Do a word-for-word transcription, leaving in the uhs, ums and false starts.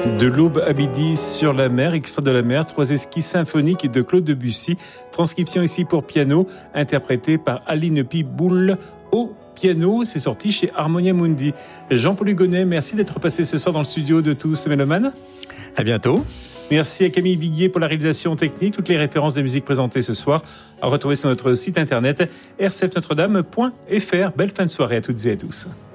De l'aube à midi sur la mer, extrait de la mer, trois esquisses symphoniques de Claude Debussy, transcription ici pour piano, interprétée par Aline Piboul au piano. C'est sorti chez Harmonia Mundi. Jean-Paul Hugonnet, merci d'être passé ce soir dans le studio de Tous Mélomanes. À bientôt. Merci à Camille Viguier pour la réalisation technique. Toutes les références de musique présentées ce soir à retrouver sur notre site internet r c f notre dame point f r. Belle fin de soirée à toutes et à tous.